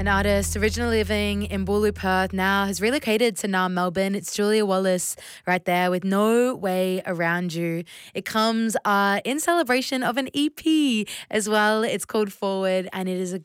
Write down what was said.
An artist originally living in Bulu, Perth, now has relocated to Naarm, Melbourne. It's Julia Wallace right there with No Way Around You. It comes in celebration of an EP as well. It's called Forward, and it is a